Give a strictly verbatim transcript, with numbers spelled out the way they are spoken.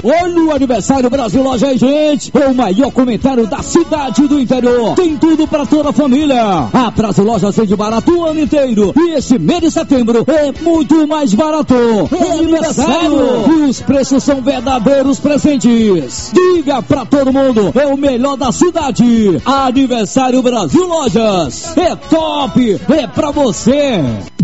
Olha o aniversário Brasil Loja aí, gente. O maior comentário da cidade do interior. Tem tudo para toda a família. A Brasil Loja vende barato o ano inteiro. E esse mês de setembro é muito mais barato. É aniversário. E os preços são verdadeiros presentes. Diga pra todo mundo, é o melhor da cidade. Aniversário Brasil Lojas. É top. É pra você.